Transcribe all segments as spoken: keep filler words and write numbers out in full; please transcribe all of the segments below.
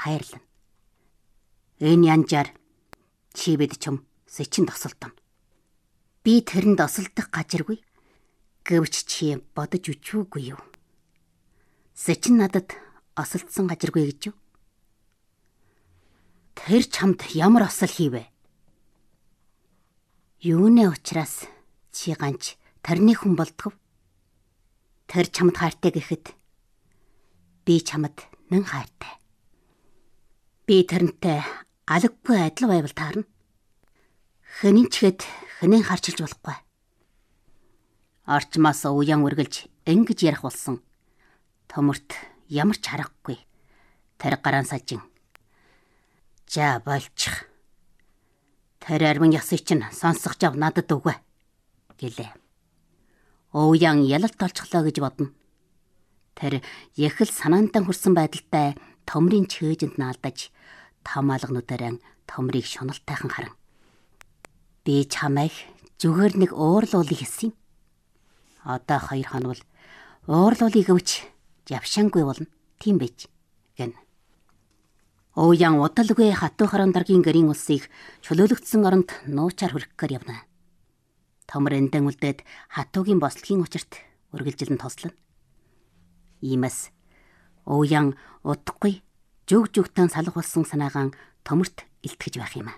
хайрлана. Энэ янжаар чи бид чум сэчин тосолдоно. Би тэрэнд осолдох гажиргүй. Гэвч чи бодож үчүүгүй юу? Сэчин надад осолдсон гажиргүй гэж юу? Тэр чамд ямар осол хийвэ? Юуны учраас чи ганч тэрний хүн болдгов? Тэр чамд хайртай гэхэд би чамд нэн хайртай. Би тэрнтэй алггүй адил байвал таарна. Хэнийн ч хэд хэнийн харчилж болохгүй. Орчмоос уян үргэлж ингэж ярих болсон. Төмөрт ямар ч харахгүй. Тэр гараан сажин. За болчих. Тэр армын ясыг чинь сонсох жав надад өгвэ гэлээ. Уян ялалт олчихлоо гэж бодно. Тэр яхэл санаандан хүрсэн байдалтай Томрын чөөжөнд наалдаж том алгануудаараа Томрыг шуналтайхан харан. Би чамайг зүгээр нэг уурлуулъя гэсэн юм. Одоо хоёр хоног уурлуулъя гэвч явшаангүй болно. Тийм байж гэн. Уян удалгүй хатуу харан даргийн гэрийн улсыг чөлөөлөгдсөн оронд нуучаар хүрхэхээр явна. Томор эндэн үлдээд хатуугийн бослогийн учирт үргэлжилэн тослоно. Иймээс уян удахгүй жүг жүгтэн салах болсон санаагаан Томорт илтгэж байх юм.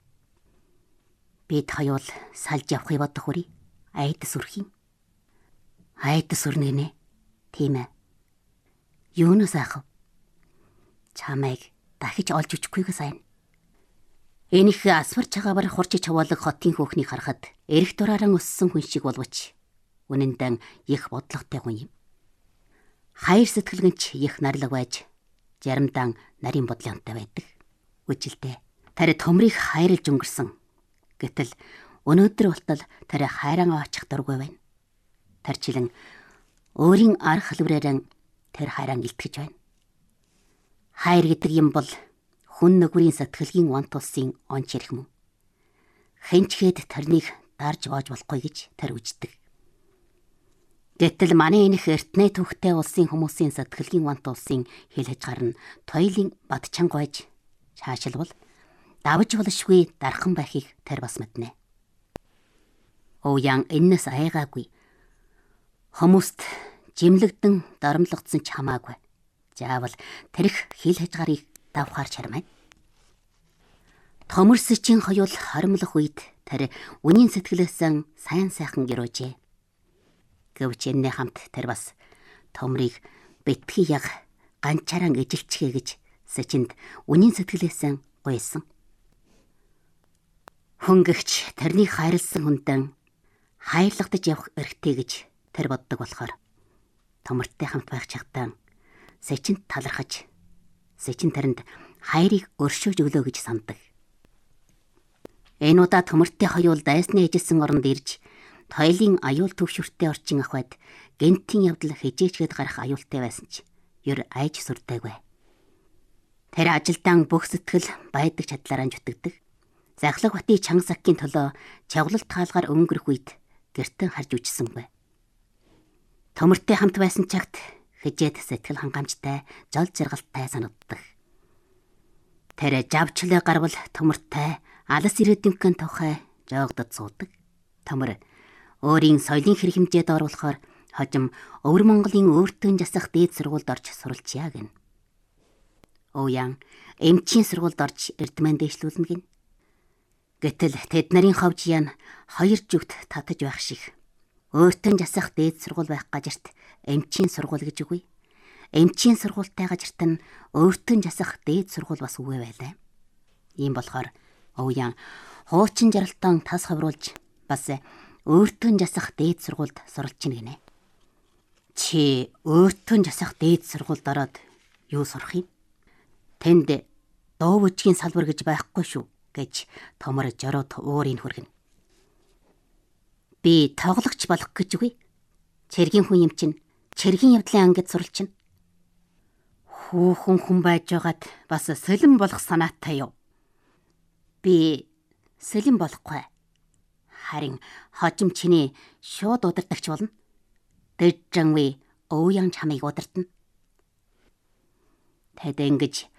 Бид хоёул салж явахыг бодох хүрий. Айдас үрхийн. Айдас өрнөгнэ. Тийм ээ. Юунаас аах вэ? Чамайг дахиж олж өчөхгүйгээ сайн. Энийх асвар чагаагаар хурж чаваалаг хотын хөөхнийг харахад эрэх дураараа өссөн хүн шиг боловч үнэндээ их бодлоготой хүн юм. Хайр сэтгэлгэнч их нарлаг байж заримдаа нарийн бодлонтой байдаг. Үжилдээ тэр Томрыг хайрлж өнгөрсөн. Гэтэл өнөөдөр болтол тэр хайран очих дургүй байна. Тарчлан өөрийн арга хэлбэрээр тэр хайран илтгэж байна. Хайр гэдэг юм бол хүн нүгүрийн сэтгэлгийн онт улсын онч ирэх мөн. Хэнчгээд тэрнийг дарж боож болохгүй гэж тэр үздэг. Гэтэл манай энэх эртнээ төвхтэй улсын хүмүүсийн сэтгэлгийн онт улсын хил хязгаар нь тойлын бадчангойж шаашилбал давж болшгүй дархан байхыг тэр бас мэднэ. Уян энэс айгаагүй. Хүмүүст жимлэгдэн дарамтлагдсан ч хамаагүй. Заавал тэрх хил хязгаарыг давхаар чармай. Томорсчийн хоёул хоримлох үед тэр үнийн сэтгэлээс сайн сайхан гэрөөжээ. Гэвч энэний хамт тэр бас Томрыг битгий яг ганчаараа эжилчгээ гэж сэчинд үнийн сэтгэлээс гуйсан. Хөнгөгч тэрнийг хайрлсан хүндэн хайрлагдаж явах эрхтэй гэж тэр боддог болохоор Томортой хамт байх чагтаа сэчинд талархаж сэчин тэрэнд хайрыг өршөөж өглөө гэж санддаг. Энэ удаа Томортой хоёул дайсны эжилсэн оронд ирж тойлын аюул төвшөртэй орчин ахвад гентийн явдал хижээчгээд гарах аюултай байсан ч ер айж сүрдэггүй. Тэр ажилдаан бүх сэтгэл байдаг чадлаараа зүтгэдэг. Захлаг батын чанга сакийн төлөө чавлалт хаалгаар өнгөрөх үед гэртэн харж үжсэнгүй. Томортой хамт байсан чагт хижээд сэтгэл хангамжтай, жол жаргалтай санагддаг. Тэр жавчлаа гарвал Томортой алас ирээдүйнхэн тухай жоогдод суудаг. Томор өөрийн соёлын хэрэг хэмжээд оруулахаар хожим Өвөр Монголын өөртөө засах дээд сургуульд орж суралцъя гэн. Уян эмчийн сургуульд орж эрдэмэн дэвшлүүлнэ гин. Гэтэл тэд нарын ховж ян хоёр зүгт татаж байх шиг. Өөртөө засах дээд сургууль байх газарт эмчийн сургууль гэж үгүй. Эмчийн сургуультай газарт нь өөртөө засах дээд сургууль бас үгүй байлаа. Ийм болохоор Уян хуучин жаргалтан тас хавруулж бас өөртөө засах дээд сургуульд суралцна гинэ. Чи өөртөө засах дээд сургуульд ороод юу сурах юм? Тэнд дуу бүжгийн салбар гэж байхгүй шүү гэж Томор жороод уурыг хүргэнэ. Би тоглогч болох гэж үгүй. Цэргийн хүн юм чинь цэргийн явдлын ангид суралцна. Хүүхэн хүн байж байгаад бас сэлэн болох санаатай юу? Би сэлэн болохгүй. Харин хожим чиний шууд удирдагч болно. Дэжжангүй Уян чамайг удирдна. Тэд ингэж